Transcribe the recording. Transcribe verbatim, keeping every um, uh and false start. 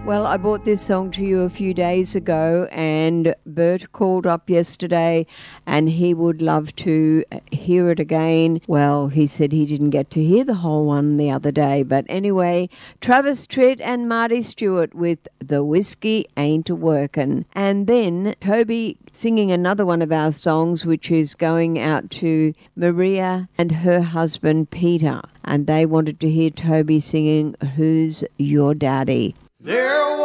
Well, I brought this song to you a few days ago, and Bert called up yesterday and he would love to hear it again. Well, he said he didn't get to hear the whole one the other day. But anyway, Travis Tritt and Marty Stewart with The Whiskey Ain't A-Workin'. And then Toby singing another one of our songs, which is going out to Maria and her husband Peter. And they wanted to hear Toby singing Who's Your Daddy? There